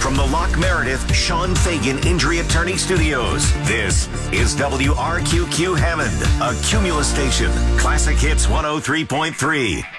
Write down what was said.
from the Lock Meredith Sean Fagan Injury Attorney Studios. This is WRQQ Hammond, a Cumulus station. Classic Hits 103.3.